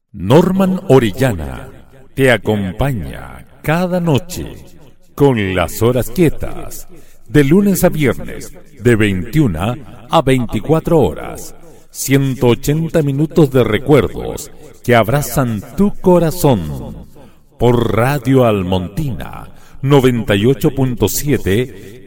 Norman Orellana te acompaña cada noche con las horas quietas, de lunes a viernes, de 21 a 24 horas. 180 minutos de recuerdos que abrazan tu corazón. Por Radio Almontina 98.7